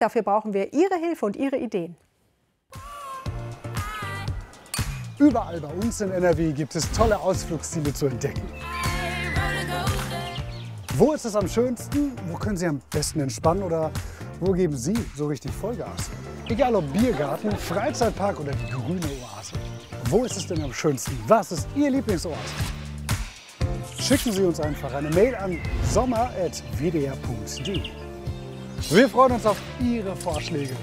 Dafür brauchen wir Ihre Hilfe und Ihre Ideen. Überall bei uns in NRW gibt es tolle Ausflugsziele zu entdecken. Wo ist es am schönsten? Wo können Sie am besten entspannen? Oder wo geben Sie so richtig Vollgas? Egal ob Biergarten, Freizeitpark oder die grüne Oase. Wo ist es denn am schönsten? Was ist Ihr Lieblingsort? Schicken Sie uns einfach eine Mail an sommer@wdr.de. Wir freuen uns auf Ihre Vorschläge.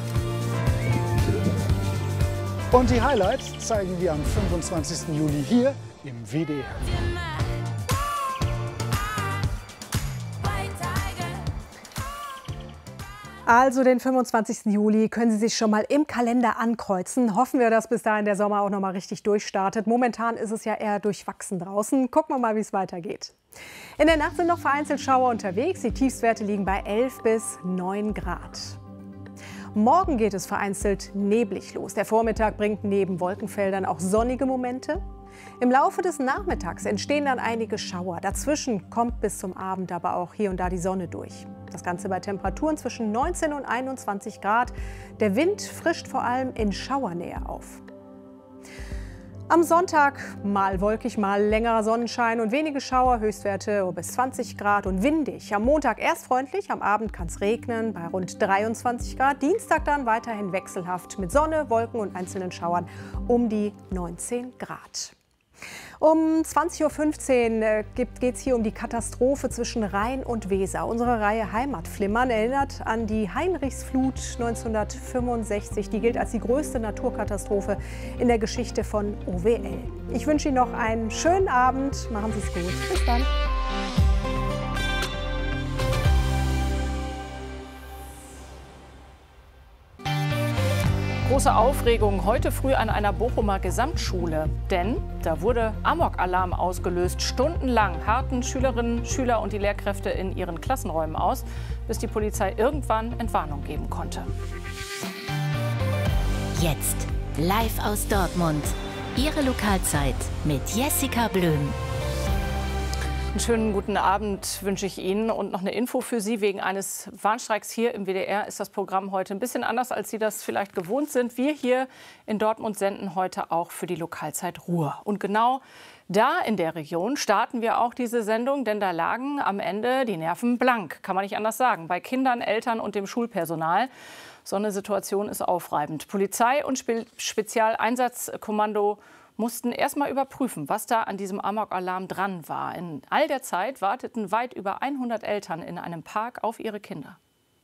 Und die Highlights zeigen wir am 25. Juli hier im WDR. Also den 25. Juli können Sie sich schon mal im Kalender ankreuzen. Hoffen wir, dass bis dahin der Sommer auch noch mal richtig durchstartet. Momentan ist es ja eher durchwachsen draußen. Gucken wir mal, wie es weitergeht. In der Nacht sind noch vereinzelt Schauer unterwegs. Die Tiefstwerte liegen bei 11 bis 9 Grad. Morgen geht es vereinzelt neblig los. Der Vormittag bringt neben Wolkenfeldern auch sonnige Momente. Im Laufe des Nachmittags entstehen dann einige Schauer. Dazwischen kommt bis zum Abend aber auch hier und da die Sonne durch. Das Ganze bei Temperaturen zwischen 19 und 21 Grad. Der Wind frischt vor allem in Schauernähe auf. Am Sonntag mal wolkig, mal längerer Sonnenschein und wenige Schauer, Höchstwerte bis 20 Grad und windig. Am Montag erst freundlich, am Abend kann es regnen bei rund 23 Grad. Dienstag dann weiterhin wechselhaft mit Sonne, Wolken und einzelnen Schauern um die 19 Grad. Um 20:15 Uhr geht es hier um die Katastrophe zwischen Rhein und Weser. Unsere Reihe Heimatflimmern erinnert an die Heinrichsflut 1965. Die gilt als die größte Naturkatastrophe in der Geschichte von OWL. Ich wünsche Ihnen noch einen schönen Abend. Machen Sie es gut. Bis dann. Große Aufregung heute früh an einer Bochumer Gesamtschule. Denn da wurde Amok-Alarm ausgelöst. Stundenlang harrten Schülerinnen, Schüler und die Lehrkräfte in ihren Klassenräumen aus, bis die Polizei irgendwann Entwarnung geben konnte. Jetzt live aus Dortmund. Ihre Lokalzeit mit Jessica Blüm. Einen schönen guten Abend wünsche ich Ihnen und noch eine Info für Sie. Wegen eines Warnstreiks hier im WDR ist das Programm heute ein bisschen anders, als Sie das vielleicht gewohnt sind. Wir hier in Dortmund senden heute auch für die Lokalzeit Ruhr. Und genau da in der Region starten wir auch diese Sendung, denn da lagen am Ende die Nerven blank, kann man nicht anders sagen, bei Kindern, Eltern und dem Schulpersonal. So eine Situation ist aufreibend. Polizei und Spezialeinsatzkommando mussten erst mal überprüfen, was da an diesem Amok-Alarm dran war. In all der Zeit warteten weit über 100 Eltern in einem Park auf ihre Kinder.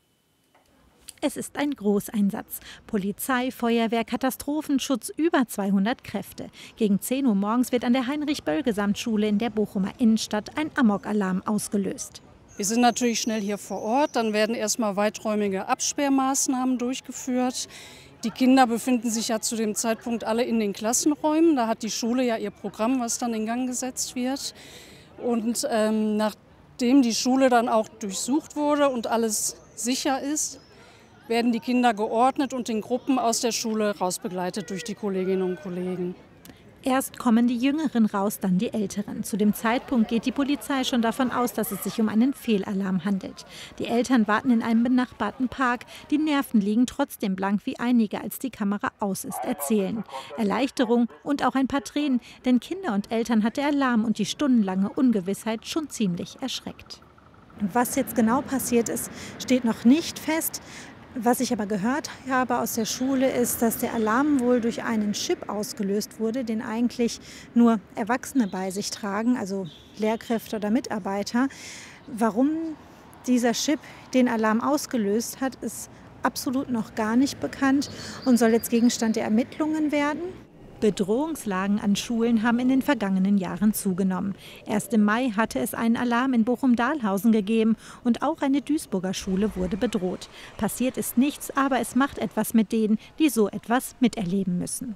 Es ist ein Großeinsatz. Polizei, Feuerwehr, Katastrophenschutz, über 200 Kräfte. Gegen 10 Uhr morgens wird an der Heinrich-Böll-Gesamtschule in der Bochumer Innenstadt ein Amok-Alarm ausgelöst. Wir sind natürlich schnell hier vor Ort. Dann werden erstmal weiträumige Absperrmaßnahmen durchgeführt. Die Kinder befinden sich ja zu dem Zeitpunkt alle in den Klassenräumen. Da hat die Schule ja ihr Programm, was dann in Gang gesetzt wird. Und nachdem die Schule dann auch durchsucht wurde und alles sicher ist, werden die Kinder geordnet und in Gruppen aus der Schule rausbegleitet durch die Kolleginnen und Kollegen. Erst kommen die Jüngeren raus, dann die Älteren. Zu dem Zeitpunkt geht die Polizei schon davon aus, dass es sich um einen Fehlalarm handelt. Die Eltern warten in einem benachbarten Park. Die Nerven liegen trotzdem blank, wie einige, als die Kamera aus ist, erzählen. Erleichterung und auch ein paar Tränen, denn Kinder und Eltern hat der Alarm und die stundenlange Ungewissheit schon ziemlich erschreckt. Was jetzt genau passiert ist, steht noch nicht fest. Was ich aber gehört habe aus der Schule ist, dass der Alarm wohl durch einen Chip ausgelöst wurde, den eigentlich nur Erwachsene bei sich tragen, also Lehrkräfte oder Mitarbeiter. Warum dieser Chip den Alarm ausgelöst hat, ist absolut noch gar nicht bekannt und soll jetzt Gegenstand der Ermittlungen werden. Bedrohungslagen an Schulen haben in den vergangenen Jahren zugenommen. Erst im Mai hatte es einen Alarm in Bochum-Dahlhausen gegeben und auch eine Duisburger Schule wurde bedroht. Passiert ist nichts, aber es macht etwas mit denen, die so etwas miterleben müssen.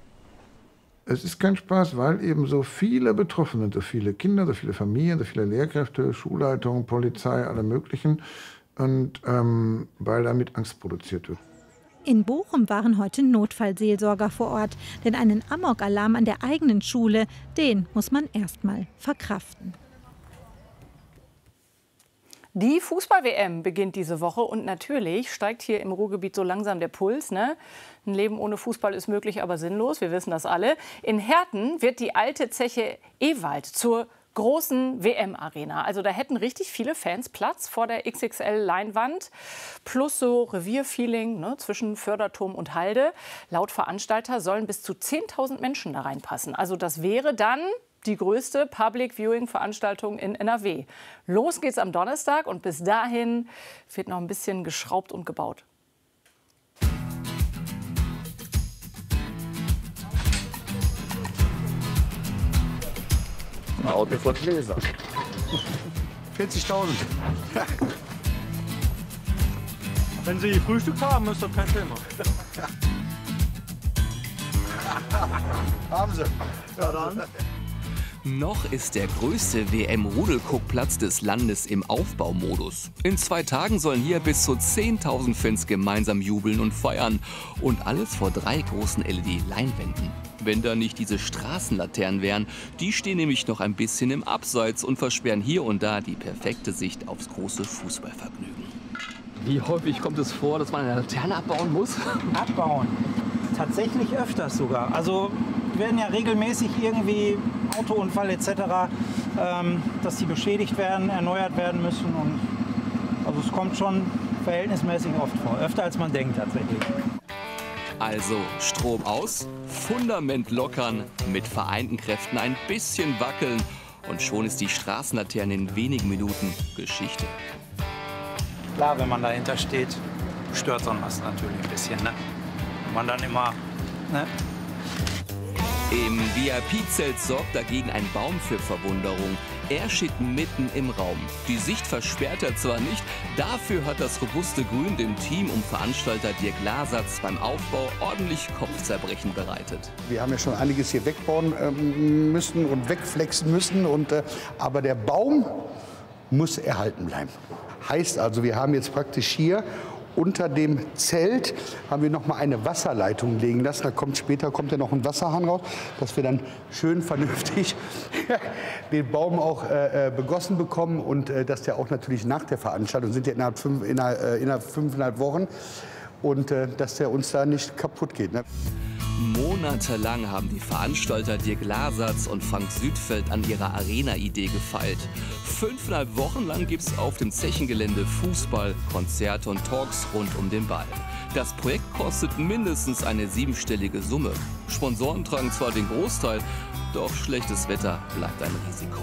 Es ist kein Spaß, weil eben so viele betroffen sind, so viele Kinder, so viele Familien, so viele Lehrkräfte, Schulleitungen, Polizei, alle möglichen, und weil damit Angst produziert wird. In Bochum waren heute Notfallseelsorger vor Ort, denn einen Amok-Alarm an der eigenen Schule, den muss man erst mal verkraften. Die Fußball-WM beginnt diese Woche und natürlich steigt hier im Ruhrgebiet so langsam der Puls. Ne? Ein Leben ohne Fußball ist möglich, aber sinnlos. Wir wissen das alle. In Herten wird die alte Zeche Ewald zur großen WM-Arena. Also da hätten richtig viele Fans Platz vor der XXL-Leinwand. Plus so Revierfeeling, ne, zwischen Förderturm und Halde. Laut Veranstalter sollen bis zu 10.000 Menschen da reinpassen. Also das wäre dann die größte Public-Viewing-Veranstaltung in NRW. Los geht's am Donnerstag und bis dahin wird noch ein bisschen geschraubt und gebaut. Auto von Gläser. 40.000. Wenn Sie Frühstück haben, ist das kein Thema. Haben Sie. Ja, dann. Noch ist der größte WM-Rudelguckplatz des Landes im Aufbaumodus. In 2 Tagen sollen hier bis zu 10.000 Fans gemeinsam jubeln und feiern. Und alles vor 3 großen LED-Leinwänden. Wenn da nicht diese Straßenlaternen wären, die stehen nämlich noch ein bisschen im Abseits und versperren hier und da die perfekte Sicht aufs große Fußballvergnügen. Wie häufig kommt es vor, dass man eine Laterne abbauen muss? Abbauen? Tatsächlich öfters sogar. Also werden ja regelmäßig irgendwie Autounfall etc., dass die beschädigt werden, erneuert werden müssen. Und also es kommt schon verhältnismäßig oft vor. Öfter als man denkt tatsächlich. Also Strom aus, Fundament lockern, mit vereinten Kräften ein bisschen wackeln und schon ist die Straßenlaterne in wenigen Minuten Geschichte. Klar, wenn man dahinter steht, stört so was natürlich ein bisschen, ne? Wenn man dann immer, ne? Im VIP-Zelt sorgt dagegen ein Baum für Verwunderung. Er steht mitten im Raum. Die Sicht versperrt er zwar nicht, dafür hat das robuste Grün dem Team um Veranstalter Dirk Lasatz beim Aufbau ordentlich Kopfzerbrechen bereitet. Wir haben ja schon einiges hier wegbauen müssen und wegflexen müssen, aber der Baum muss erhalten bleiben. Heißt also, wir haben jetzt praktisch hier unter dem Zelt haben wir noch mal eine Wasserleitung legen lassen. Später kommt ja noch ein Wasserhahn raus, dass wir dann schön vernünftig den Baum auch begossen bekommen und dass der auch natürlich nach der Veranstaltung, sind ja innerhalb 5,5 Wochen, und dass der uns da nicht kaputt geht. Ne? Monatelang haben die Veranstalter Dirk Lasatz und Frank Südfeld an ihrer Arena-Idee gefeilt. 5,5 Wochen lang gibt's auf dem Zechengelände Fußball, Konzerte und Talks rund um den Ball. Das Projekt kostet mindestens eine 7-stellige Summe. Sponsoren tragen zwar den Großteil, doch schlechtes Wetter bleibt ein Risiko.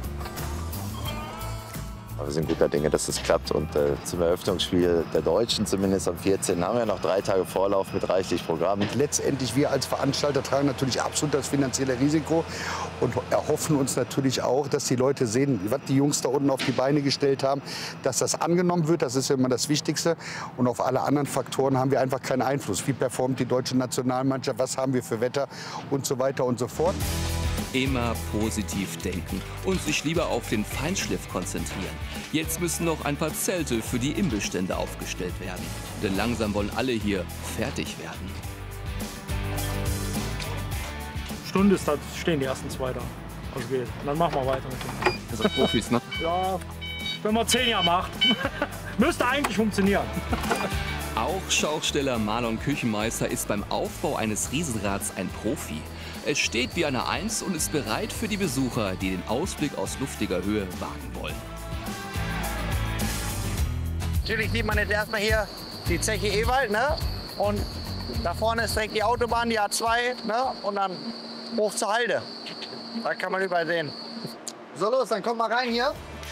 Aber wir sind guter Dinge, dass es klappt. Und zum Eröffnungsspiel der Deutschen, zumindest am 14., haben wir noch 3 Tage Vorlauf mit reichlich Programm. Letztendlich, wir als Veranstalter tragen natürlich absolut das finanzielle Risiko und erhoffen uns natürlich auch, dass die Leute sehen, was die Jungs da unten auf die Beine gestellt haben, dass das angenommen wird. Das ist ja immer das Wichtigste. Und auf alle anderen Faktoren haben wir einfach keinen Einfluss. Wie performt die deutsche Nationalmannschaft, was haben wir für Wetter und so weiter und so fort. Immer positiv denken und sich lieber auf den Feinschliff konzentrieren. Jetzt müssen noch ein paar Zelte für die Imbissstände aufgestellt werden. Denn langsam wollen alle hier fertig werden. Stunde ist das, stehen die ersten 2 da. Also geht. Und dann machen wir weiter mit dem. Das sind Profis, ne? Ja, wenn man 10 Jahre macht. Müsste eigentlich funktionieren. Auch Schausteller Marlon Küchenmeister ist beim Aufbau eines Riesenrads ein Profi. Es steht wie eine Eins und ist bereit für die Besucher, die den Ausblick aus luftiger Höhe wagen wollen. Natürlich sieht man jetzt erstmal hier die Zeche Ewald, ne? Und da vorne ist direkt die Autobahn, die A2, ne? Und dann hoch zur Halde. Da kann man überall sehen. So, los, dann kommt mal rein hier.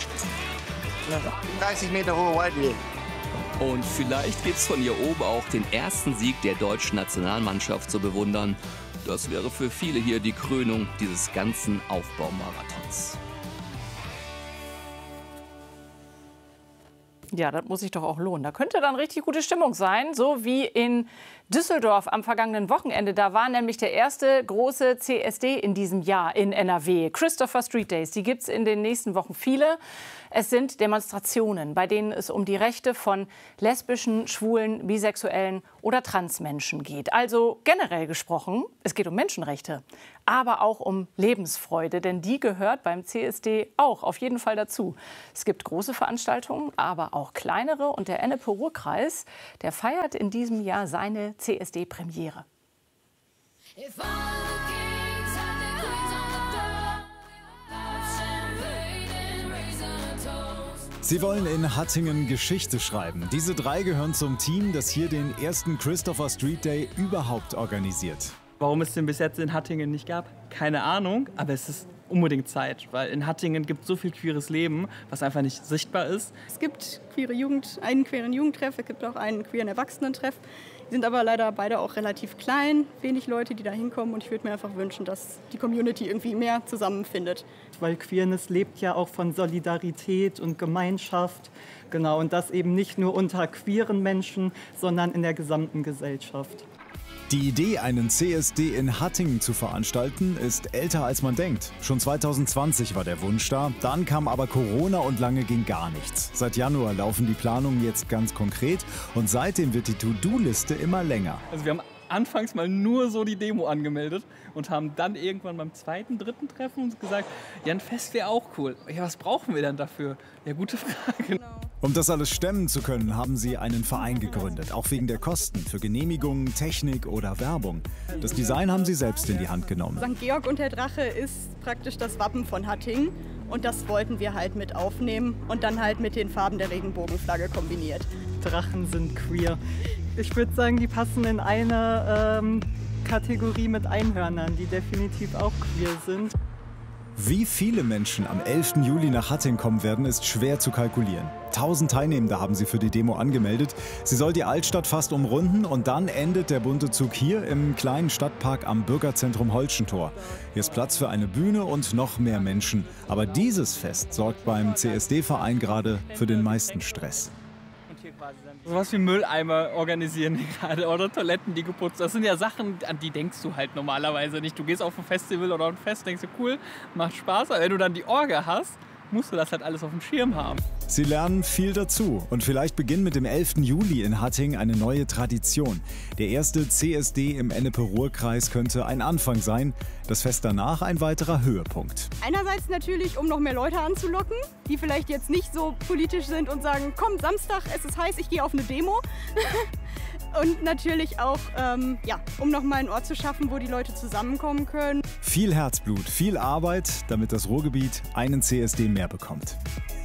30 Meter hohe Wildway. Und vielleicht gibt's von hier oben auch den ersten Sieg der deutschen Nationalmannschaft zu bewundern. Das wäre für viele hier die Krönung dieses ganzen Aufbaumarathons. Ja, das muss sich doch auch lohnen. Da könnte dann richtig gute Stimmung sein, so wie in Düsseldorf am vergangenen Wochenende. Da war nämlich der erste große CSD in diesem Jahr in NRW. Christopher Street Days, die gibt es in den nächsten Wochen viele. Es sind Demonstrationen, bei denen es um die Rechte von lesbischen, schwulen, bisexuellen oder Transmenschen geht. Also generell gesprochen, es geht um Menschenrechte. aber auch um Lebensfreude, denn die gehört beim CSD auch auf jeden Fall dazu. Es gibt große Veranstaltungen, aber auch kleinere und der Ennepe-Ruhr-Kreis, der feiert in diesem Jahr seine CSD-Premiere. Sie wollen in Hattingen Geschichte schreiben. Diese 3 gehören zum Team, das hier den ersten Christopher Street Day überhaupt organisiert. Warum es den bis jetzt in Hattingen nicht gab, keine Ahnung, aber es ist unbedingt Zeit, weil in Hattingen gibt es so viel queeres Leben, was einfach nicht sichtbar ist. Es gibt einen queeren Jugendtreff, es gibt auch einen queeren Erwachsenentreff. Die sind aber leider beide auch relativ klein, wenig Leute, die da hinkommen und ich würde mir einfach wünschen, dass die Community irgendwie mehr zusammenfindet. Weil Queerness lebt ja auch von Solidarität und Gemeinschaft, genau, und das eben nicht nur unter queeren Menschen, sondern in der gesamten Gesellschaft. Die Idee, einen CSD in Hattingen zu veranstalten, ist älter als man denkt. Schon 2020 war der Wunsch da, dann kam aber Corona und lange ging gar nichts. Seit Januar laufen die Planungen jetzt ganz konkret und seitdem wird die To-Do-Liste immer länger. Also wir haben anfangs mal nur so die Demo angemeldet und haben dann irgendwann beim 2., 3. Treffen uns gesagt, ja, ein Fest wäre auch cool. Ja, was brauchen wir denn dafür? Ja, gute Frage. Um das alles stemmen zu können, haben sie einen Verein gegründet, auch wegen der Kosten für Genehmigungen, Technik oder Werbung. Das Design haben sie selbst in die Hand genommen. St. Georg und der Drache ist praktisch das Wappen von Hattingen und das wollten wir halt mit aufnehmen und dann halt mit den Farben der Regenbogenflagge kombiniert. Drachen sind queer. Ich würde sagen, die passen in eine Kategorie mit Einhörnern, die definitiv auch queer sind. Wie viele Menschen am 11. Juli nach Hattingen kommen werden, ist schwer zu kalkulieren. 1000 Teilnehmende haben sie für die Demo angemeldet. Sie soll die Altstadt fast umrunden und dann endet der bunte Zug hier im kleinen Stadtpark am Bürgerzentrum Holschentor. Hier ist Platz für eine Bühne und noch mehr Menschen. Aber dieses Fest sorgt beim CSD-Verein gerade für den meisten Stress. Sowas wie Mülleimer organisieren gerade oder Toiletten, die geputzt. Das sind ja Sachen, an die denkst du halt normalerweise nicht. Du gehst auf ein Festival oder ein Fest, denkst du, cool, macht Spaß. Aber wenn du dann die Orga hast, musst du das halt alles auf dem Schirm haben. Sie lernen viel dazu und vielleicht beginnt mit dem 11. Juli in Hattingen eine neue Tradition. Der erste CSD im Ennepe-Ruhr-Kreis könnte ein Anfang sein, das Fest danach ein weiterer Höhepunkt. Einerseits natürlich, um noch mehr Leute anzulocken, die vielleicht jetzt nicht so politisch sind und sagen, komm, Samstag, es ist heiß, ich gehe auf eine Demo. Und natürlich auch, um noch mal einen Ort zu schaffen, wo die Leute zusammenkommen können. Viel Herzblut, viel Arbeit, damit das Ruhrgebiet einen CSD mehr bekommt.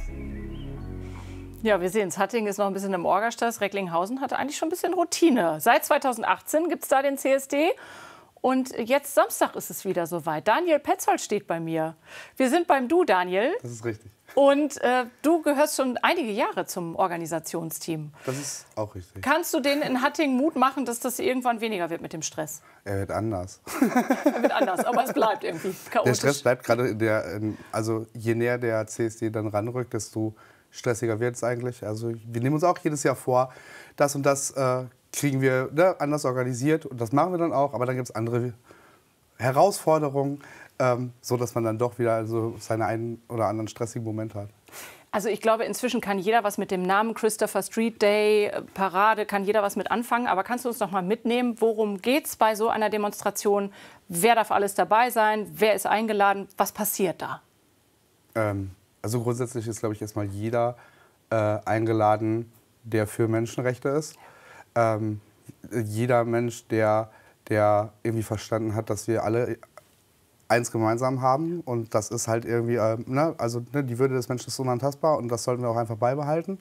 Ja, wir sehen es. Hattingen ist noch ein bisschen im Orgastress. Recklinghausen hatte eigentlich schon ein bisschen Routine. Seit 2018 gibt es da den CSD. Und jetzt Samstag ist es wieder soweit. Daniel Petzold steht bei mir. Wir sind beim Du, Daniel. Das ist richtig. Und du gehörst schon einige Jahre zum Organisationsteam. Das ist auch richtig. Kannst du denen in Hattingen Mut machen, dass das irgendwann weniger wird mit dem Stress? Er wird anders. Er wird anders, aber es bleibt irgendwie chaotisch. Der Stress bleibt gerade, also je näher der CSD dann ranrückt, desto stressiger wird es eigentlich. Also wir nehmen uns auch jedes Jahr vor, das und das kriegen wir anders organisiert und das machen wir dann auch. Aber dann gibt es andere Herausforderungen, so dass man dann doch wieder so seine einen oder anderen stressigen Momente hat. Also ich glaube, inzwischen kann jeder was mit dem Namen Christopher Street Day, Parade, kann jeder was mit anfangen. Aber kannst du uns noch mal mitnehmen, worum geht es bei so einer Demonstration? Wer darf alles dabei sein? Wer ist eingeladen? Was passiert da? Also grundsätzlich ist, glaube ich, erstmal jeder eingeladen, der für Menschenrechte ist. Jeder Mensch, der irgendwie verstanden hat, dass wir alle eins gemeinsam haben. Und das ist halt irgendwie, die Würde des Menschen ist unantastbar und das sollten wir auch einfach beibehalten.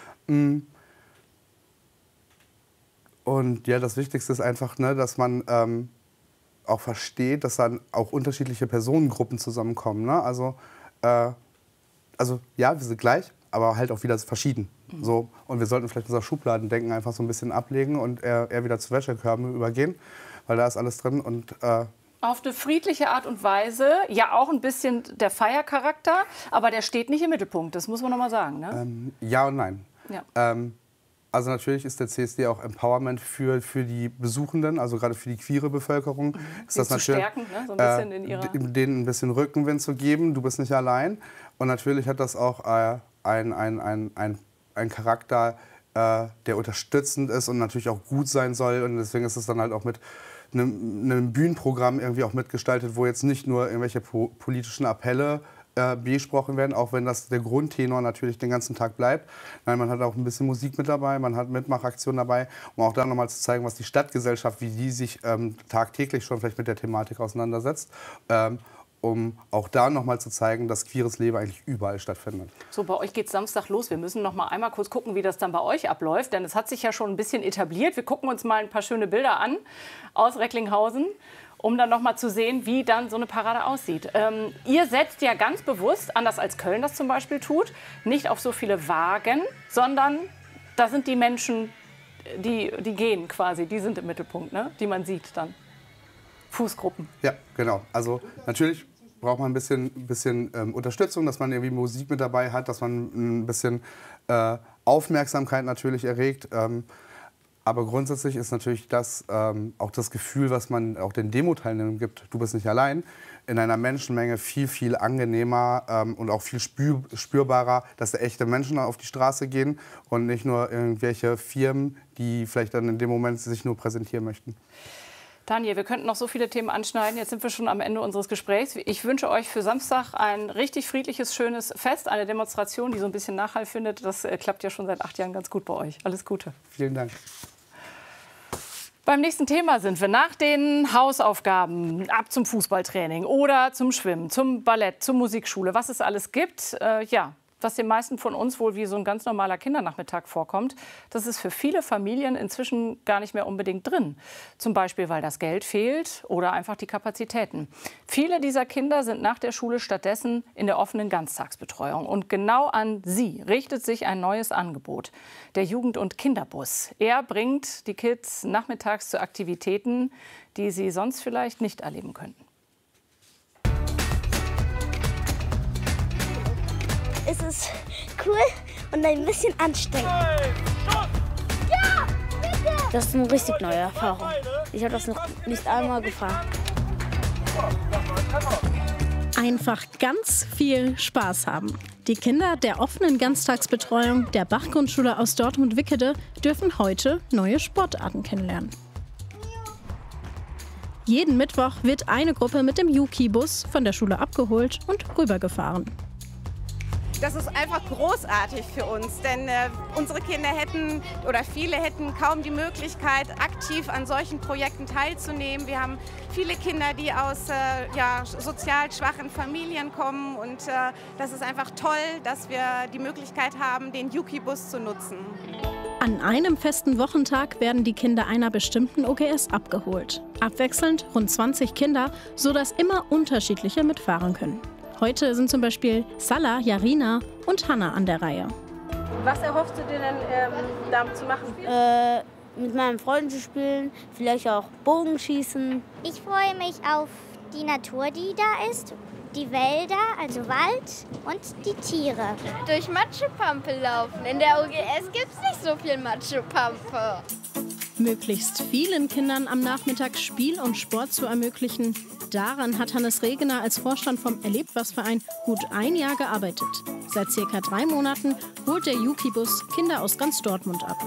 Und ja, das Wichtigste ist einfach, dass man auch versteht, dass dann auch unterschiedliche Personengruppen zusammenkommen. Ne? Also ja, wir sind gleich, aber halt auch wieder verschieden. So. Und wir sollten vielleicht unser Schubladendenken einfach so ein bisschen ablegen und eher wieder zu Wäschekörben übergehen, weil da ist alles drin. Und auf eine friedliche Art und Weise, ja auch ein bisschen der Feiercharakter, aber der steht nicht im Mittelpunkt, das muss man noch mal sagen. Ne? Ja und nein. Ja. Also natürlich ist der CSD auch Empowerment für die Besuchenden, also gerade für die queere Bevölkerung. Ist das zu natürlich, stärken, ne? So ein bisschen in ihrer... denen ein bisschen Rückenwind zu geben, du bist nicht allein. Und natürlich hat das auch einen Charakter, der unterstützend ist und natürlich auch gut sein soll. Und deswegen ist es dann halt auch mit ein Bühnenprogramm irgendwie auch mitgestaltet, wo jetzt nicht nur irgendwelche politischen Appelle besprochen werden, auch wenn das der Grundtenor natürlich den ganzen Tag bleibt. Nein, man hat auch ein bisschen Musik mit dabei, man hat Mitmachaktionen dabei, um auch da nochmal zu zeigen, was die Stadtgesellschaft, wie die sich tagtäglich schon vielleicht mit der Thematik auseinandersetzt, um auch da nochmal zu zeigen, dass queeres Leben eigentlich überall stattfindet. So, bei euch geht es Samstag los. Wir müssen noch mal einmal kurz gucken, wie das dann bei euch abläuft, denn es hat sich ja schon ein bisschen etabliert. Wir gucken uns mal ein paar schöne Bilder an aus Recklinghausen, um dann noch mal zu sehen, wie dann so eine Parade aussieht. Ihr setzt ja ganz bewusst, anders als Köln das zum Beispiel tut, nicht auf so viele Wagen, sondern da sind die Menschen, die gehen quasi, die sind im Mittelpunkt, ne? Die man sieht dann. Fußgruppen. Ja, genau. Also natürlich braucht man ein bisschen Unterstützung, dass man irgendwie Musik mit dabei hat, dass man ein bisschen Aufmerksamkeit natürlich erregt. Aber grundsätzlich ist natürlich das auch das Gefühl, was man auch den Demo-Teilnehmern gibt, du bist nicht allein, in einer Menschenmenge viel, viel angenehmer und auch viel spürbarer, dass da echte Menschen auf die Straße gehen und nicht nur irgendwelche Firmen, die vielleicht dann in dem Moment sich nur präsentieren möchten. Daniel, wir könnten noch so viele Themen anschneiden. Jetzt sind wir schon am Ende unseres Gesprächs. Ich wünsche euch für Samstag ein richtig friedliches, schönes Fest, eine Demonstration, die so ein bisschen Nachhall findet. Das klappt ja schon seit 8 Jahren ganz gut bei euch. Alles Gute. Vielen Dank. Beim nächsten Thema sind wir nach den Hausaufgaben ab zum Fußballtraining oder zum Schwimmen, zum Ballett, zur Musikschule, was es alles gibt. Was den meisten von uns wohl wie so ein ganz normaler Kindernachmittag vorkommt, das ist für viele Familien inzwischen gar nicht mehr unbedingt drin. Zum Beispiel, weil das Geld fehlt oder einfach die Kapazitäten. Viele dieser Kinder sind nach der Schule stattdessen in der offenen Ganztagsbetreuung. Und genau an sie richtet sich ein neues Angebot, der Jugend- und Kinderbus. Er bringt die Kids nachmittags zu Aktivitäten, die sie sonst vielleicht nicht erleben könnten. Es ist cool und ein bisschen anstrengend. Ja, bitte! Das ist eine richtig neue Erfahrung. Ich habe das noch nicht einmal gefahren. Einfach ganz viel Spaß haben. Die Kinder der offenen Ganztagsbetreuung der Bach-Grundschule aus Dortmund-Wickede dürfen heute neue Sportarten kennenlernen. Jeden Mittwoch wird eine Gruppe mit dem Juki-Bus von der Schule abgeholt und rübergefahren. Das ist einfach großartig für uns, denn unsere Kinder viele hätten kaum die Möglichkeit, aktiv an solchen Projekten teilzunehmen. Wir haben viele Kinder, die aus sozial schwachen Familien kommen und das ist einfach toll, dass wir die Möglichkeit haben, den Juki-Bus zu nutzen. An einem festen Wochentag werden die Kinder einer bestimmten OGS abgeholt. Abwechselnd rund 20 Kinder, sodass immer unterschiedliche mitfahren können. Heute sind zum Beispiel Salah, Jarina und Hanna an der Reihe. Was erhoffst du dir denn damit zu machen? Mit meinen Freunden zu spielen, vielleicht auch Bogenschießen. Ich freue mich auf die Natur, die da ist, die Wälder, also Wald und die Tiere. Durch Matschepampe laufen. In der OGS gibt es nicht so viel Matschepampe. Möglichst vielen Kindern am Nachmittag Spiel und Sport zu ermöglichen, daran hat Hannes Regener als Vorstand vom Erlebt-was-Verein gut 1 Jahr gearbeitet. Seit ca. 3 Monaten holt der Juki-Bus Kinder aus ganz Dortmund ab.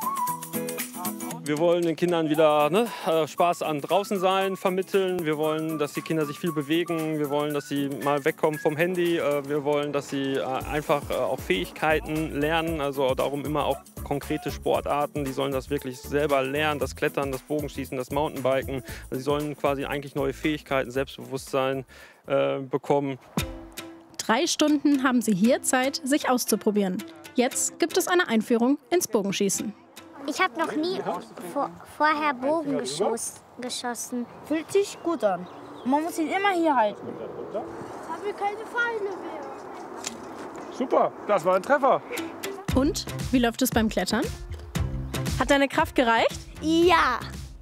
Wir wollen den Kindern wieder Spaß an draußen sein vermitteln. Wir wollen, dass die Kinder sich viel bewegen. Wir wollen, dass sie mal wegkommen vom Handy. Wir wollen, dass sie einfach auch Fähigkeiten lernen. Also darum immer auch konkrete Sportarten. Die sollen das wirklich selber lernen. Das Klettern, das Bogenschießen, das Mountainbiken. Also sie sollen quasi eigentlich neue Fähigkeiten, Selbstbewusstsein bekommen. 3 Stunden haben sie hier Zeit, sich auszuprobieren. Jetzt gibt es eine Einführung ins Bogenschießen. Ich habe noch nie vorher Bogen geschossen. Fühlt sich gut an. Man muss ihn immer hier halten. Jetzt haben wir keine Pfeile mehr. Super, das war ein Treffer. Und, wie läuft es beim Klettern? Hat deine Kraft gereicht? Ja,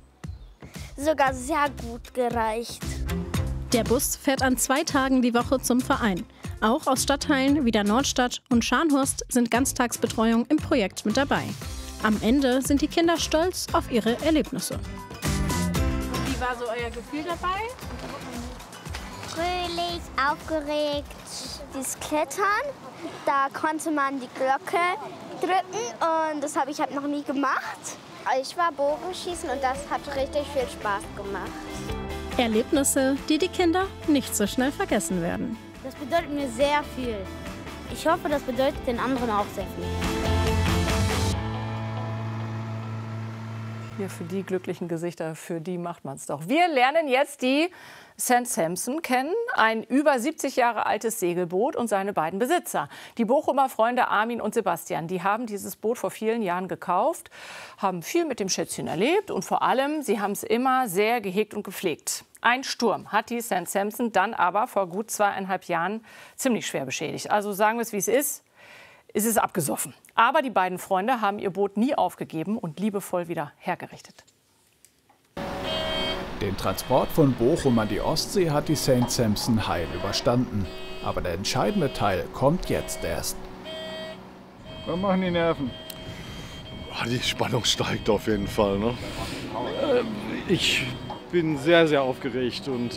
sogar sehr gut gereicht. Der Bus fährt an 2 Tagen die Woche zum Verein. Auch aus Stadtteilen wie der Nordstadt und Scharnhorst sind Ganztagsbetreuung im Projekt mit dabei. Am Ende sind die Kinder stolz auf ihre Erlebnisse. Wie war so euer Gefühl dabei? Fröhlich, aufgeregt. Das Klettern, da konnte man die Glocke drücken und das habe ich halt noch nie gemacht. Ich war Bogenschießen und das hat richtig viel Spaß gemacht. Erlebnisse, die die Kinder nicht so schnell vergessen werden. Das bedeutet mir sehr viel. Ich hoffe, das bedeutet den anderen auch sehr viel. Hier für die glücklichen Gesichter, für die macht man es doch. Wir lernen jetzt die St. Sampson kennen, ein über 70 Jahre altes Segelboot und seine beiden Besitzer. Die Bochumer Freunde Armin und Sebastian, die haben dieses Boot vor vielen Jahren gekauft, haben viel mit dem Schätzchen erlebt und vor allem, sie haben es immer sehr gehegt und gepflegt. Ein Sturm hat die St. Sampson dann aber vor gut 2,5 Jahren ziemlich schwer beschädigt. Also sagen wir es, wie es ist abgesoffen. Aber die beiden Freunde haben ihr Boot nie aufgegeben und liebevoll wieder hergerichtet. Den Transport von Bochum an die Ostsee hat die St. Sampson heil überstanden. Aber der entscheidende Teil kommt jetzt erst. Was machen die Nerven? Die Spannung steigt auf jeden Fall. Ne? Ich bin sehr, sehr aufgeregt und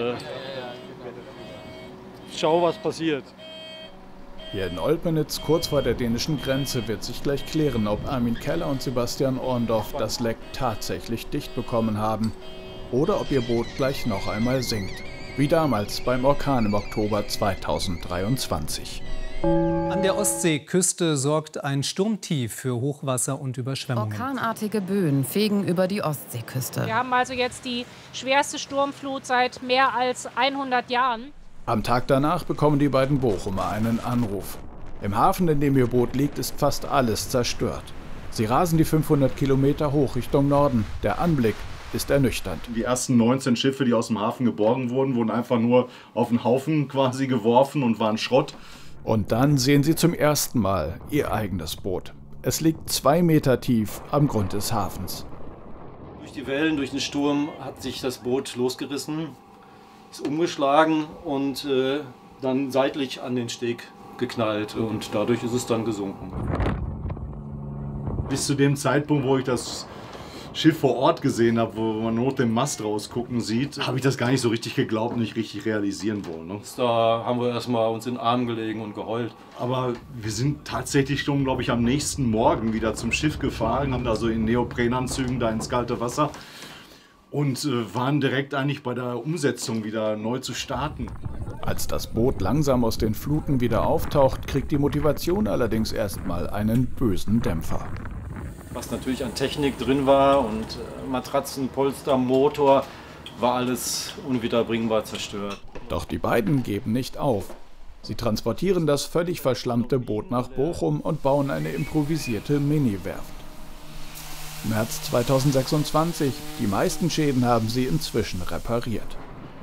schau, was passiert. Hier in Olpenitz, kurz vor der dänischen Grenze, wird sich gleich klären, ob Armin Keller und Sebastian Orndorff das Leck tatsächlich dicht bekommen haben. Oder ob ihr Boot gleich noch einmal sinkt. Wie damals beim Orkan im Oktober 2023. An der Ostseeküste sorgt ein Sturmtief für Hochwasser und Überschwemmungen. Orkanartige Böen fegen über die Ostseeküste. Wir haben also jetzt die schwerste Sturmflut seit mehr als 100 Jahren. Am Tag danach bekommen die beiden Bochumer einen Anruf. Im Hafen, in dem ihr Boot liegt, ist fast alles zerstört. Sie rasen die 500 Kilometer hoch Richtung Norden. Der Anblick ist ernüchternd. Die ersten 19 Schiffe, die aus dem Hafen geborgen wurden, wurden einfach nur auf den Haufen quasi geworfen und waren Schrott. Und dann sehen sie zum ersten Mal ihr eigenes Boot. Es liegt 2 Meter tief am Grund des Hafens. Durch die Wellen, durch den Sturm hat sich das Boot losgerissen, ist umgeschlagen und dann seitlich an den Steg geknallt und dadurch ist es dann gesunken. Bis zu dem Zeitpunkt, wo ich das Schiff vor Ort gesehen habe, wo man nur den Mast rausgucken sieht, habe ich das gar nicht so richtig geglaubt und nicht richtig realisieren wollen. Ne? Da haben wir erstmal uns in den Arm gelegen und geheult. Aber wir sind tatsächlich schon, glaube ich, am nächsten Morgen wieder zum Schiff gefahren, haben da so in Neoprenanzügen da ins kalte Wasser und waren direkt eigentlich bei der Umsetzung wieder neu zu starten. Als das Boot langsam aus den Fluten wieder auftaucht, kriegt die Motivation allerdings erstmal einen bösen Dämpfer. Was natürlich an Technik drin war und Matratzen, Polster, Motor, war alles unwiederbringbar zerstört. Doch die beiden geben nicht auf. Sie transportieren das völlig verschlammte Boot nach Bochum und bauen eine improvisierte Mini-Werft. März 2026. Die meisten Schäden haben sie inzwischen repariert.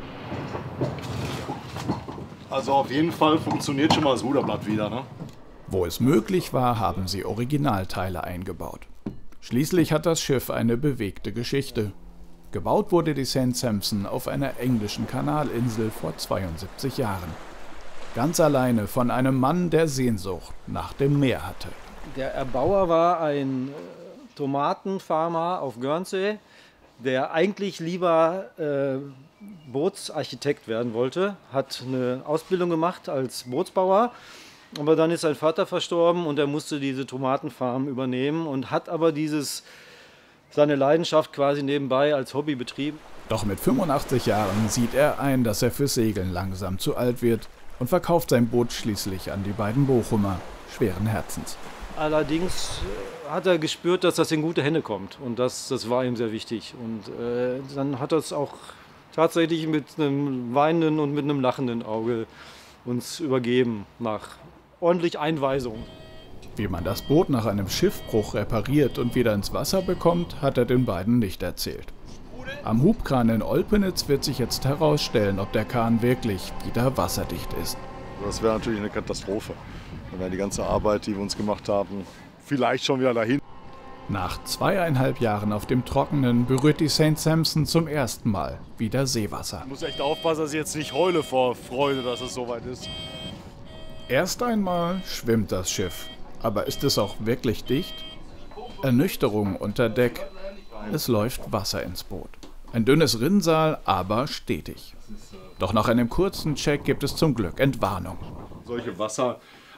Also auf jeden Fall funktioniert schon mal das Ruderblatt wieder, ne? Wo es möglich war, haben sie Originalteile eingebaut. Schließlich hat das Schiff eine bewegte Geschichte. Gebaut wurde die St. Sampson auf einer englischen Kanalinsel vor 72 Jahren. Ganz alleine von einem Mann, der Sehnsucht nach dem Meer hatte. Der Erbauer war ein Tomatenfarmer auf Guernsey, der eigentlich lieber Bootsarchitekt werden wollte, hat eine Ausbildung gemacht als Bootsbauer. Aber dann ist sein Vater verstorben und er musste diese Tomatenfarm übernehmen und hat aber seine Leidenschaft quasi nebenbei als Hobby betrieben. Doch mit 85 Jahren sieht er ein, dass er fürs Segeln langsam zu alt wird und verkauft sein Boot schließlich an die beiden Bochumer, schweren Herzens. Allerdings hat er gespürt, dass das in gute Hände kommt und das war ihm sehr wichtig. Und dann hat er es auch tatsächlich mit einem weinenden und mit einem lachenden Auge uns übergeben nach ordentlich Einweisung. Wie man das Boot nach einem Schiffbruch repariert und wieder ins Wasser bekommt, hat er den beiden nicht erzählt. Am Hubkran in Olpenitz wird sich jetzt herausstellen, ob der Kahn wirklich wieder wasserdicht ist. Das wäre natürlich eine Katastrophe. Dann wäre die ganze Arbeit, die wir uns gemacht haben, vielleicht schon wieder dahin. Nach 2,5 Jahren auf dem Trockenen berührt die St. Sampson zum ersten Mal wieder Seewasser. Ich muss echt aufpassen, dass ich jetzt nicht heule vor Freude, dass es soweit ist. Erst einmal schwimmt das Schiff. Aber ist es auch wirklich dicht? Ernüchterung unter Deck. Es läuft Wasser ins Boot. Ein dünnes Rinnsal, aber stetig. Doch nach einem kurzen Check gibt es zum Glück Entwarnung. Solche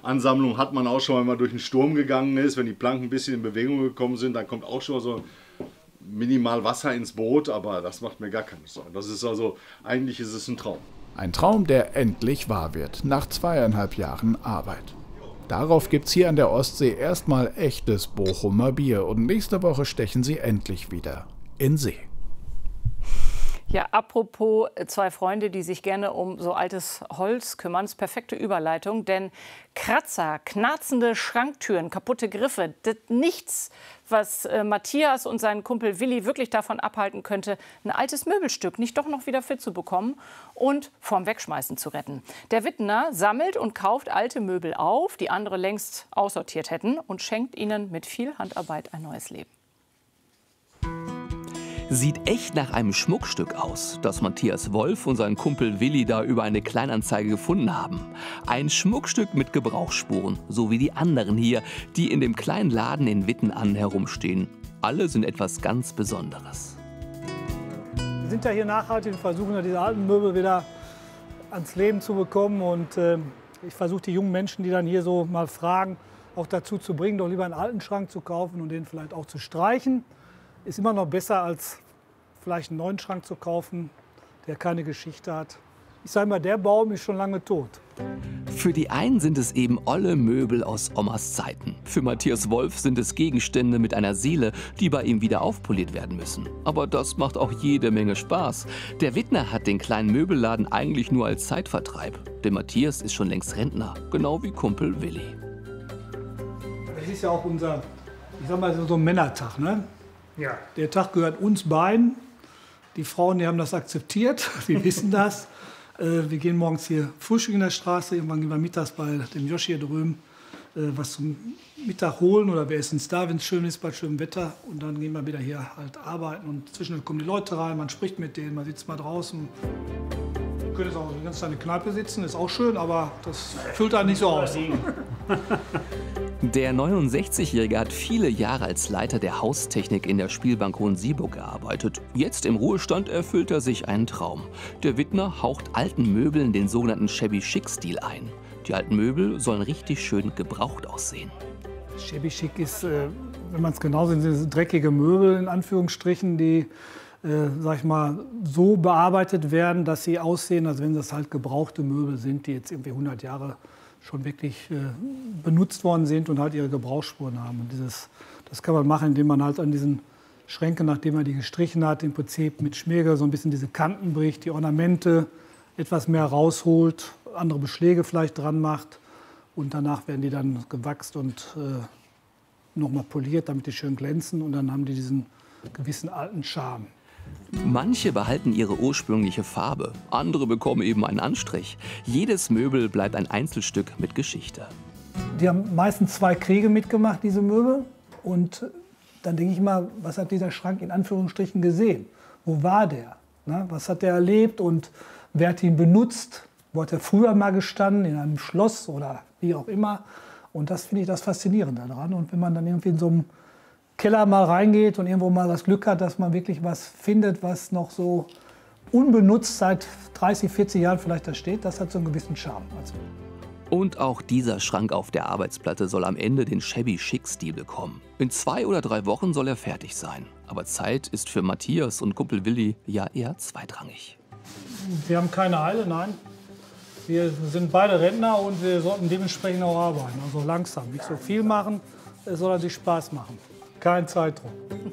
Ansammlung hat man auch schon, wenn man durch den Sturm gegangen ist. Wenn die Planken ein bisschen in Bewegung gekommen sind, dann kommt auch schon so minimal Wasser ins Boot. Aber das macht mir gar keine Sorgen. Das ist also, eigentlich ist es ein Traum. Ein Traum, der endlich wahr wird, nach 2,5 Jahren Arbeit. Darauf gibt's hier an der Ostsee erstmal echtes Bochumer Bier und nächste Woche stechen sie endlich wieder in See. Ja, apropos zwei Freunde, die sich gerne um so altes Holz kümmern, das perfekte Überleitung, denn Kratzer, knarzende Schranktüren, kaputte Griffe, das nichts, was Matthias und seinen Kumpel Willi wirklich davon abhalten könnte, ein altes Möbelstück nicht doch noch wieder fit zu bekommen und vorm Wegschmeißen zu retten. Der Wittner sammelt und kauft alte Möbel auf, die andere längst aussortiert hätten, und schenkt ihnen mit viel Handarbeit ein neues Leben. Sieht echt nach einem Schmuckstück aus, das Matthias Wolf und sein Kumpel Willi da über eine Kleinanzeige gefunden haben. Ein Schmuckstück mit Gebrauchsspuren, so wie die anderen hier, die in dem kleinen Laden in Wittenannen herumstehen. Alle sind etwas ganz Besonderes. Wir sind ja hier nachhaltig und versuchen ja diese alten Möbel wieder ans Leben zu bekommen. Und ich versuche die jungen Menschen, die dann hier so mal fragen, auch dazu zu bringen, doch lieber einen alten Schrank zu kaufen und den vielleicht auch zu streichen. Ist immer noch besser, als vielleicht einen neuen Schrank zu kaufen, der keine Geschichte hat. Ich sage mal, der Baum ist schon lange tot. Für die einen sind es eben olle Möbel aus Omas Zeiten. Für Matthias Wolf sind es Gegenstände mit einer Seele, die bei ihm wieder aufpoliert werden müssen. Aber das macht auch jede Menge Spaß. Der Wittner hat den kleinen Möbelladen eigentlich nur als Zeitvertreib. Denn Matthias ist schon längst Rentner, genau wie Kumpel Willi. Das ist ja auch unser, ich sag mal, so ein Männertag, ne? Ja. Der Tag gehört uns beiden. Die Frauen, die haben das akzeptiert, die wissen das. Wir gehen morgens hier frühstücken in der Straße, irgendwann gehen wir mittags bei dem Josch hier drüben was zum Mittag holen oder wir essen es da, wenn es schön ist, bei schönem Wetter. Und dann gehen wir wieder hier halt arbeiten und zwischendurch kommen die Leute rein, man spricht mit denen, man sitzt mal draußen. Wir können jetzt auch die ganze Zeit in der Kneipe sitzen, ist auch schön, aber das füllt einen nicht so aus. Der 69-Jährige hat viele Jahre als Leiter der Haustechnik in der Spielbank Hohensieburg gearbeitet. Jetzt im Ruhestand erfüllt er sich einen Traum. Der Wittner haucht alten Möbeln den sogenannten Shabby-Chic-Stil ein. Die alten Möbel sollen richtig schön gebraucht aussehen. Shabby-Chic ist, wenn man es genau sieht, sind dreckige Möbel in Anführungsstrichen, die sag ich mal, so bearbeitet werden, dass sie aussehen, als wenn das halt gebrauchte Möbel sind, die jetzt irgendwie 100 Jahre schon wirklich benutzt worden sind und halt ihre Gebrauchsspuren haben. Und das kann man machen, indem man halt an diesen Schränken, nachdem man die gestrichen hat, im Prinzip mit Schmirgel so ein bisschen diese Kanten bricht, die Ornamente etwas mehr rausholt, andere Beschläge vielleicht dran macht und danach werden die dann gewachst und nochmal poliert, damit die schön glänzen und dann haben die diesen gewissen alten Charme. Manche behalten ihre ursprüngliche Farbe, andere bekommen eben einen Anstrich. Jedes Möbel bleibt ein Einzelstück mit Geschichte. Die haben meistens 2 Kriege mitgemacht, diese Möbel. Und dann denke ich mal, was hat dieser Schrank in Anführungsstrichen gesehen? Wo war der? Na, was hat er erlebt und wer hat ihn benutzt? Wo hat er früher mal gestanden? In einem Schloss oder wie auch immer. Und das finde ich das Faszinierende daran. Und wenn man dann irgendwie in so einem Keller mal reingeht und irgendwo mal das Glück hat, dass man wirklich was findet, was noch so unbenutzt seit 30, 40 Jahren vielleicht da steht, das hat so einen gewissen Charme. Und auch dieser Schrank auf der Arbeitsplatte soll am Ende den Shabby-Chic-Stil bekommen. In 2 oder 3 Wochen soll er fertig sein. Aber Zeit ist für Matthias und Kumpel Willi ja eher zweitrangig. Wir haben keine Eile, nein. Wir sind beide Rentner und wir sollten dementsprechend auch arbeiten. Also langsam, nicht so viel machen, es soll sich Spaß machen. Kein Zeitdruck.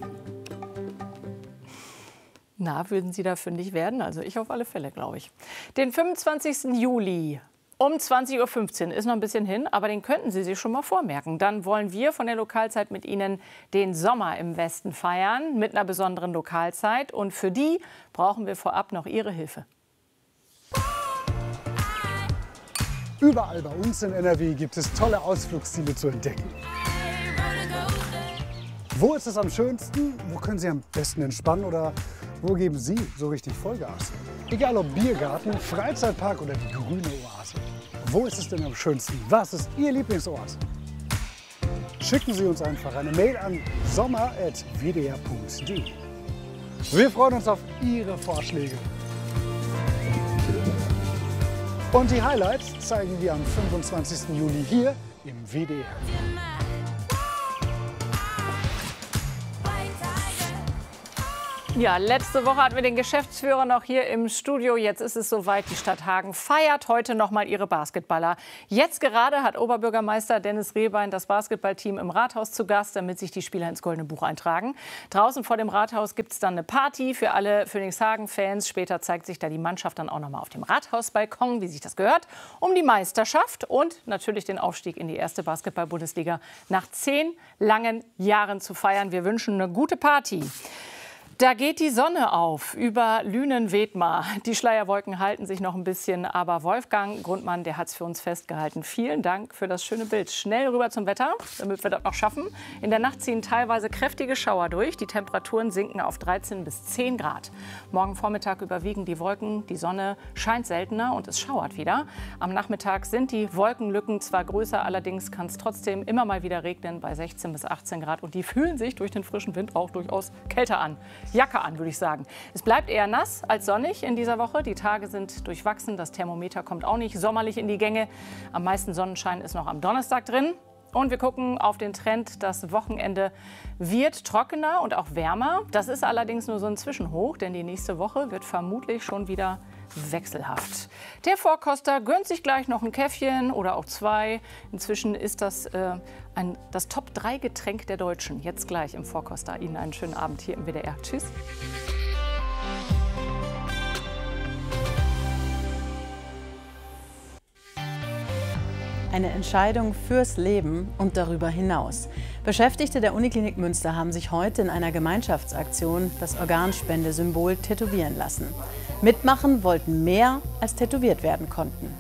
Na, würden Sie da fündig werden? Also ich auf alle Fälle, glaube ich. Den 25. Juli um 20:15 Uhr ist noch ein bisschen hin, aber den könnten Sie sich schon mal vormerken. Dann wollen wir von der Lokalzeit mit Ihnen den Sommer im Westen feiern, mit einer besonderen Lokalzeit. Und für die brauchen wir vorab noch Ihre Hilfe. Überall bei uns in NRW gibt es tolle Ausflugsziele zu entdecken. Wo ist es am schönsten? Wo können Sie am besten entspannen? Oder wo geben Sie so richtig Vollgas? Egal ob Biergarten, Freizeitpark oder die grüne Oase. Wo ist es denn am schönsten? Was ist Ihr Lieblingsort? Schicken Sie uns einfach eine Mail an sommer@wdr.de. Wir freuen uns auf Ihre Vorschläge. Und die Highlights zeigen wir am 25. Juli hier im WDR. Ja, letzte Woche hatten wir den Geschäftsführer noch hier im Studio. Jetzt ist es soweit. Die Stadt Hagen feiert heute noch mal ihre Basketballer. Jetzt gerade hat Oberbürgermeister Dennis Rehbein das Basketballteam im Rathaus zu Gast, damit sich die Spieler ins Goldene Buch eintragen. Draußen vor dem Rathaus gibt es dann eine Party für alle Phoenixhagen-Fans. Später zeigt sich da die Mannschaft dann auch noch mal auf dem Rathausbalkon, wie sich das gehört, um die Meisterschaft und natürlich den Aufstieg in die erste Basketball-Bundesliga nach 10 langen Jahren zu feiern. Wir wünschen eine gute Party. Da geht die Sonne auf über Lünen-Wedmar. Die Schleierwolken halten sich noch ein bisschen, aber Wolfgang Grundmann, der hat es für uns festgehalten. Vielen Dank für das schöne Bild. Schnell rüber zum Wetter, damit wir das noch schaffen. In der Nacht ziehen teilweise kräftige Schauer durch. Die Temperaturen sinken auf 13 bis 10 Grad. Morgen Vormittag überwiegen die Wolken. Die Sonne scheint seltener und es schauert wieder. Am Nachmittag sind die Wolkenlücken zwar größer, allerdings kann es trotzdem immer mal wieder regnen bei 16 bis 18 Grad. Und die fühlen sich durch den frischen Wind auch durchaus kälter an. Jacke an, würde ich sagen. Es bleibt eher nass als sonnig in dieser Woche. Die Tage sind durchwachsen. Das Thermometer kommt auch nicht sommerlich in die Gänge. Am meisten Sonnenschein ist noch am Donnerstag drin. Und wir gucken auf den Trend. Das Wochenende wird trockener und auch wärmer. Das ist allerdings nur so ein Zwischenhoch, denn die nächste Woche wird vermutlich schon wieder wechselhaft. Der Vorkoster gönnt sich gleich noch ein Käffchen oder auch 2. Inzwischen ist das das Top-3-Getränk der Deutschen. Jetzt gleich im Vorkoster. Ihnen einen schönen Abend hier im WDR. Tschüss. Eine Entscheidung fürs Leben und darüber hinaus. Beschäftigte der Uniklinik Münster haben sich heute in einer Gemeinschaftsaktion das Organspendesymbol tätowieren lassen. Mitmachen wollten mehr, als tätowiert werden konnten.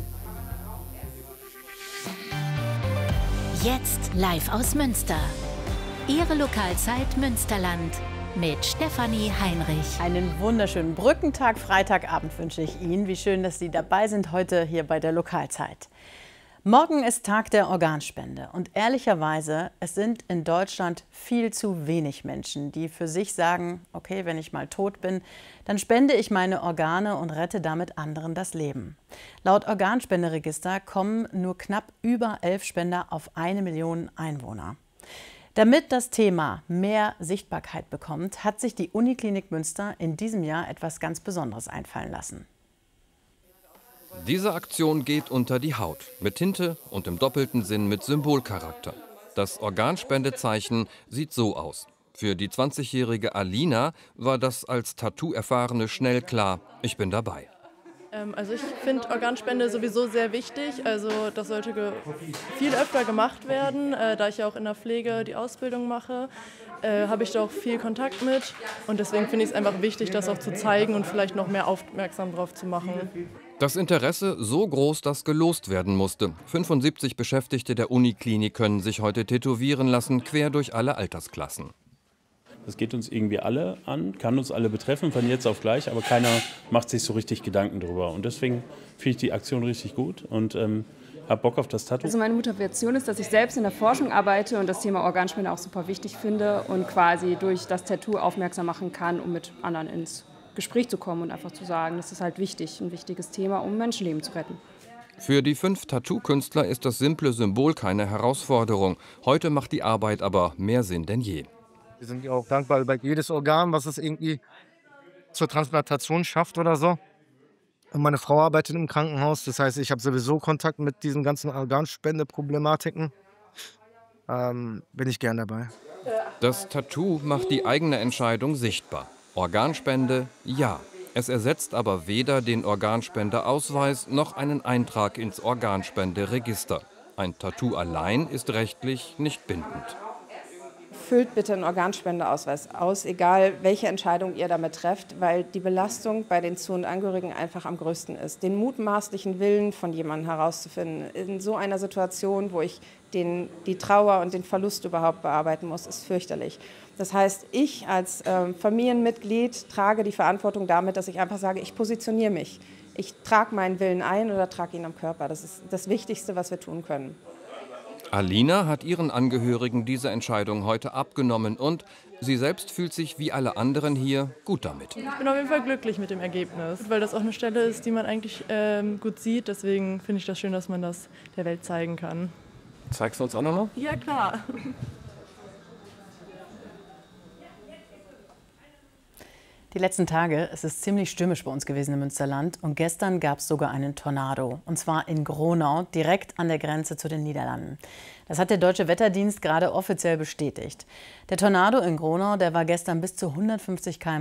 Jetzt live aus Münster. Ihre Lokalzeit Münsterland mit Stefanie Heinrich. Einen wunderschönen Brückentag, Freitagabend wünsche ich Ihnen. Wie schön, dass Sie dabei sind heute hier bei der Lokalzeit. Morgen ist Tag der Organspende und ehrlicherweise, es sind in Deutschland viel zu wenig Menschen, die für sich sagen, okay, wenn ich mal tot bin, dann spende ich meine Organe und rette damit anderen das Leben. Laut Organspenderegister kommen nur knapp über 11 Spender auf 1 Million Einwohner. Damit das Thema mehr Sichtbarkeit bekommt, hat sich die Uniklinik Münster in diesem Jahr etwas ganz Besonderes einfallen lassen. Diese Aktion geht unter die Haut, mit Tinte und im doppelten Sinn mit Symbolcharakter. Das Organspendezeichen sieht so aus. Für die 20-jährige Alina war das als Tattoo-Erfahrene schnell klar, ich bin dabei. Also ich finde Organspende sowieso sehr wichtig. Also das sollte viel öfter gemacht werden. Da ich ja auch in der Pflege die Ausbildung mache, habe ich da auch viel Kontakt mit. Und deswegen finde ich es einfach wichtig, das auch zu zeigen und vielleicht noch mehr aufmerksam drauf zu machen. Das Interesse so groß, dass gelost werden musste. 75 Beschäftigte der Uniklinik können sich heute tätowieren lassen, quer durch alle Altersklassen. Das geht uns irgendwie alle an, kann uns alle betreffen, von jetzt auf gleich, aber keiner macht sich so richtig Gedanken drüber. Und deswegen finde ich die Aktion richtig gut und habe Bock auf das Tattoo. Also meine Motivation ist, dass ich selbst in der Forschung arbeite und das Thema Organspende auch super wichtig finde und quasi durch das Tattoo aufmerksam machen kann, um mit anderen ins Gespräch zu kommen und einfach zu sagen, das ist halt wichtig, ein wichtiges Thema, um Menschenleben zu retten. Für die 5 Tattoo-Künstler ist das simple Symbol keine Herausforderung. Heute macht die Arbeit aber mehr Sinn denn je. Wir sind ja auch dankbar über jedes Organ, was es irgendwie zur Transplantation schafft oder so. Und meine Frau arbeitet im Krankenhaus, das heißt, ich habe sowieso Kontakt mit diesen ganzen Organspendeproblematiken. Bin ich gern dabei. Das Tattoo macht die eigene Entscheidung sichtbar. Organspende, ja. Es ersetzt aber weder den Organspendeausweis noch einen Eintrag ins Organspenderegister. Ein Tattoo allein ist rechtlich nicht bindend. Füllt bitte einen Organspendeausweis aus, egal welche Entscheidung ihr damit trefft, weil die Belastung bei den Zu- und Angehörigen einfach am größten ist. Den mutmaßlichen Willen von jemandem herauszufinden, in so einer Situation, wo ich die Trauer und den Verlust überhaupt bearbeiten muss, ist fürchterlich. Das heißt, ich als Familienmitglied trage die Verantwortung damit, dass ich einfach sage, ich positioniere mich. Ich trage meinen Willen ein oder trage ihn am Körper. Das ist das Wichtigste, was wir tun können. Alina hat ihren Angehörigen diese Entscheidung heute abgenommen und sie selbst fühlt sich wie alle anderen hier gut damit. Ich bin auf jeden Fall glücklich mit dem Ergebnis, weil das auch eine Stelle ist, die man eigentlich gut sieht. Deswegen finde ich das schön, dass man das der Welt zeigen kann. Zeigst du uns auch nochmal? Ja, klar. Die letzten Tage, es ist ziemlich stürmisch bei uns gewesen im Münsterland und gestern gab es sogar einen Tornado. Und zwar in Gronau, direkt an der Grenze zu den Niederlanden. Das hat der Deutsche Wetterdienst gerade offiziell bestätigt. Der Tornado in Gronau, der war gestern bis zu 150 km